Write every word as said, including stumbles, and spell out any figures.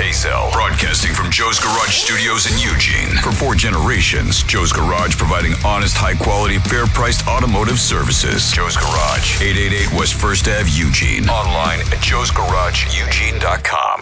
K-Cell, broadcasting from Joe's Garage Studios in Eugene. For four generations, Joe's Garage providing honest, high-quality, fair-priced automotive services. Joe's Garage, eight eighty-eight West First Avenue, Eugene. Online at joes garage eugene dot com.